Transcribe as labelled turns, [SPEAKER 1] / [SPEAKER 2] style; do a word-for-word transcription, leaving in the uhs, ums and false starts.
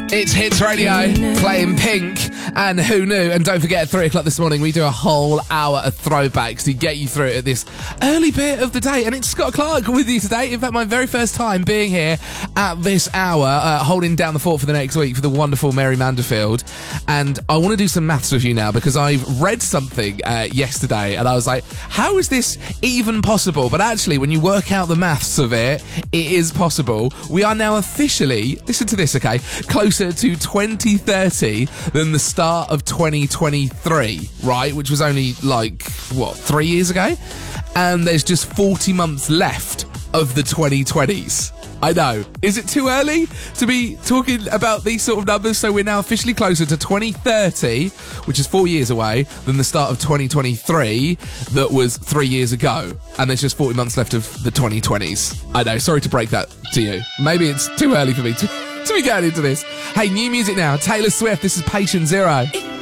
[SPEAKER 1] It's Hits Radio, playing Pink and Who Knew. And don't forget, at three o'clock this morning, we do a whole hour of throwbacks to get you through it at this early bit of the day. And it's Scott Clark with you today. In fact, my very first time being here at this hour, uh, holding down the fort for the next week for the wonderful Mary Manderfield. And I want to do some maths with you now, because I've read something uh, yesterday and I was like, how is this even possible? But actually, when you work out the maths of it, it is possible. We are now officially, listen to this, okay, closer to twenty thirty than the start of twenty twenty-three, right? Which was only like, what, three years ago? And there's just forty months left of the twenty twenties. I know. Is it too early to be talking about these sort of numbers? So we're now officially closer to twenty thirty, which is four years away, than the start of twenty twenty-three, that was three years ago. And there's just forty months left of the twenty twenties. I know. Sorry to break that to you. Maybe it's too early for me to, to be going into this. Hey, new music now. Taylor Swift. This is Patient Zero.